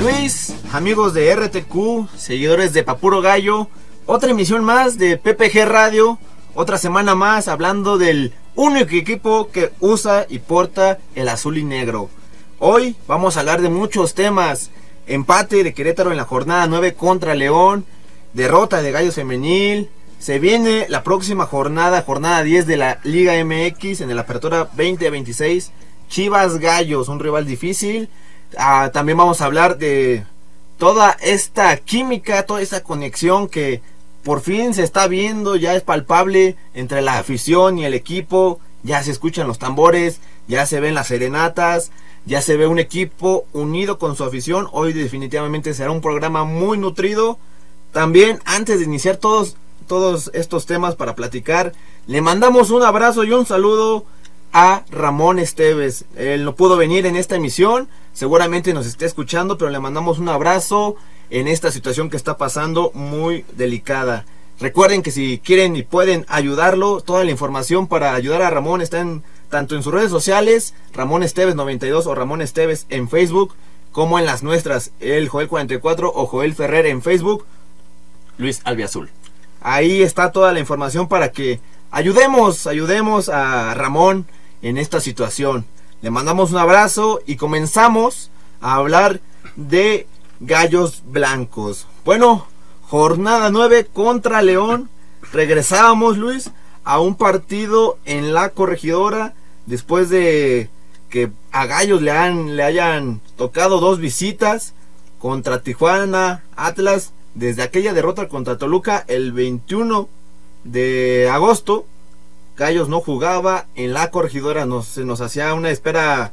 Luis, amigos de RTQ, seguidores de Papuro Gallo, otra emisión más de PPG Radio, otra semana más hablando del único equipo que usa y porta el azul y negro. Hoy vamos a hablar de muchos temas: empate de Querétaro en la jornada 9 contra León, derrota de Gallos femenil, se viene la próxima jornada 10 de la Liga MX en el Apertura 2026, Chivas Gallos, un rival difícil. También vamos a hablar de toda esta química, toda esta conexión que por fin se está viendo, ya es palpable entre la afición y el equipo, ya se escuchan los tambores, ya se ven las serenatas, ya se ve un equipo unido con su afición. Hoy definitivamente será un programa muy nutrido. También, antes de iniciar todos estos temas para platicar, le mandamos un abrazo y un saludo a Ramón Esteves. Él no pudo venir en esta emisión, seguramente nos esté escuchando, pero le mandamos un abrazo en esta situación que está pasando muy delicada. Recuerden que si quieren y pueden ayudarlo, toda la información para ayudar a Ramón está tanto en sus redes sociales, Ramón Esteves 92 o Ramón Esteves en Facebook, como en las nuestras, el Joel 44 o Joel Ferrer en Facebook, Luis Albiazul. Ahí está toda la información para que ayudemos a Ramón en esta situación. Le mandamos un abrazo y comenzamos a hablar de Gallos Blancos. Bueno, jornada 9 contra León. Regresábamos, Luis, a un partido en la Corregidora después de que a Gallos le hayan tocado dos visitas contra Tijuana, Atlas, desde aquella derrota contra Toluca el 21 de agosto. Gallos no jugaba en la Corregidora, se nos hacía una espera,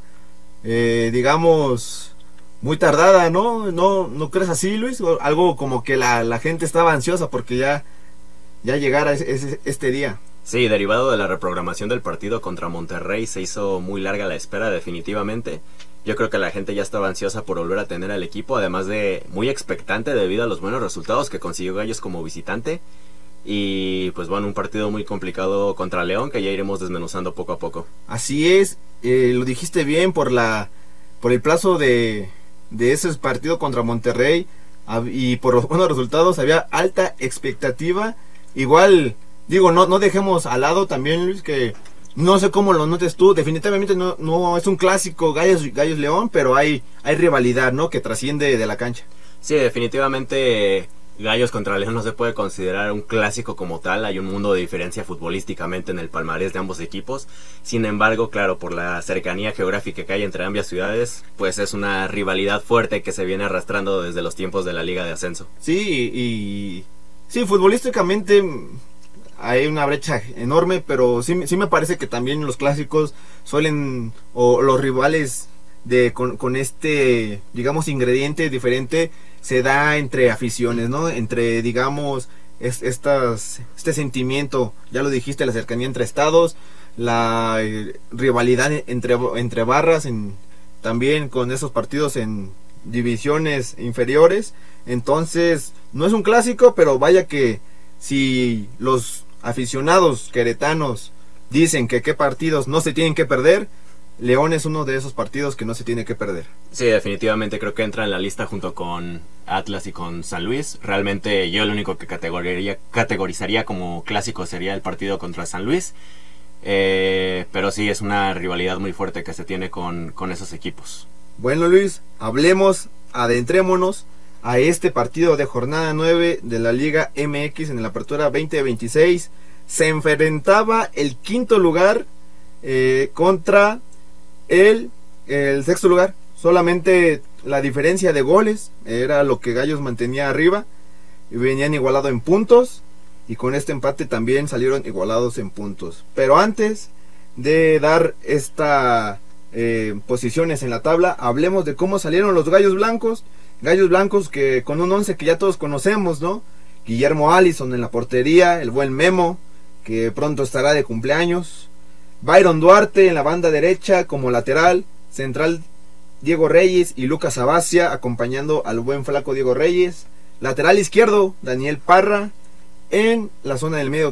digamos, muy tardada, ¿no? ¿No crees así, Luis? Algo como que la gente estaba ansiosa porque ya llegara este día. Sí, derivado de la reprogramación del partido contra Monterrey, se hizo muy larga la espera definitivamente. Yo creo que la gente ya estaba ansiosa por volver a tener al equipo, además de muy expectante debido a los buenos resultados que consiguió Gallos como visitante. Y pues bueno, un partido muy complicado contra León que ya iremos desmenuzando poco a poco. Así es, lo dijiste bien por el plazo de ese partido contra Monterrey y por los buenos resultados. Había alta expectativa. Igual, digo, no dejemos al lado también, Luis, que no sé cómo lo notes tú. Definitivamente no es un clásico Gallos León, pero hay rivalidad, ¿no?, que trasciende de la cancha. Sí, definitivamente Gallos contra León no se puede considerar un clásico como tal. Hay un mundo de diferencia futbolísticamente en el palmarés de ambos equipos. Sin embargo, claro, por la cercanía geográfica que hay entre ambas ciudades, pues es una rivalidad fuerte que se viene arrastrando desde los tiempos de la Liga de Ascenso. Sí, futbolísticamente hay una brecha enorme, pero sí me parece que también los clásicos suelen, o los rivales con este, digamos, ingrediente diferente, se da entre aficiones, ¿no? Entre, digamos, este sentimiento, ya lo dijiste, la cercanía entre estados, la rivalidad entre barras, también con esos partidos en divisiones inferiores. Entonces, no es un clásico, pero vaya que si los aficionados queretanos dicen que qué partidos no se tienen que perder, León es uno de esos partidos que no se tiene que perder. Sí, definitivamente creo que entra en la lista junto con Atlas y con San Luis. Realmente yo lo único que categorizaría como clásico sería el partido contra San Luis. Pero sí, es una rivalidad muy fuerte que se tiene con esos equipos. Bueno, Luis, adentrémonos a este partido de jornada 9 de la Liga MX en la Apertura 2026. Se enfrentaba el quinto lugar contra el sexto lugar. Solamente la diferencia de goles era lo que Gallos mantenía arriba, y venían igualados en puntos, y con este empate también salieron igualados en puntos. Pero antes de dar estas posiciones en la tabla, hablemos de cómo salieron los Gallos Blancos. Gallos Blancos que con un 11 que ya todos conocemos, ¿no? Guillermo Allison en la portería, el buen Memo, que pronto estará de cumpleaños, Byron Duarte en la banda derecha como lateral, central Diego Reyes y Lucas Abacia acompañando al buen flaco Diego Reyes, lateral izquierdo Daniel Parra, en la zona del medio